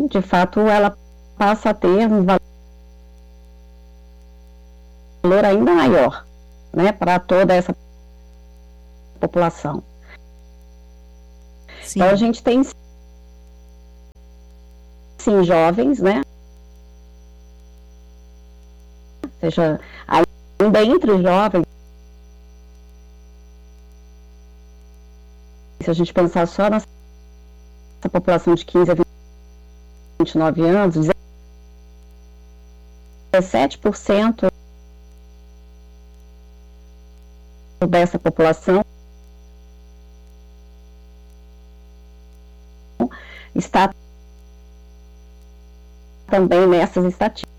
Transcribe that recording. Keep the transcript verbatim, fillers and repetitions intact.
de fato, ela passa a ter um valor ainda maior, né, para toda essa população. Sim. Então, a gente tem, sim, jovens, né, ou seja, ainda entre os jovens, se a gente pensar só nessa população de quinze a vinte e nove anos, dezessete por cento dessa população está também nessas estatísticas.